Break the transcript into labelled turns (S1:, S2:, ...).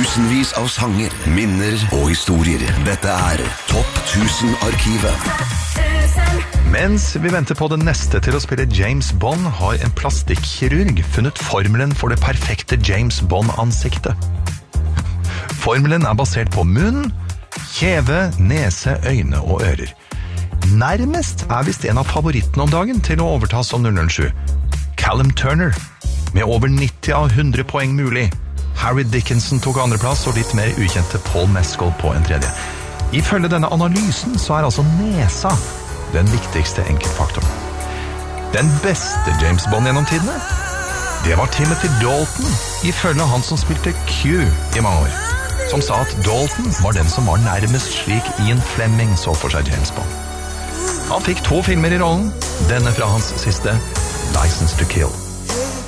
S1: Tusenvis av sanger, minner og historier. Dette Topp 1000-arkivet.
S2: Mens vi venter på den neste til å spille James Bond, har en plastikkirurg funnet formelen for det perfekte James Bond-ansiktet. Formelen basert på munn, kjeve, nese, øyne og ører. Nærmest visst en av favorittene om dagen til å overta som 007. Callum Turner, med over 90 av 100 poeng mulig. Harry Dickinson tok andreplass, og litt mer ukjente Paul Mescal på en tredje. Ifølge denne analysen så altså nesa den viktigste enkeltfaktoren. Den beste James Bond gjennom tidene, det var Timothy Dalton, ifølge han som spilte Q i mange år. Som sa at Dalton var den som var nærmest slik Ian Fleming så for seg James Bond. Han fikk 2 filmer i rollen, denne fra hans siste, License to Kill.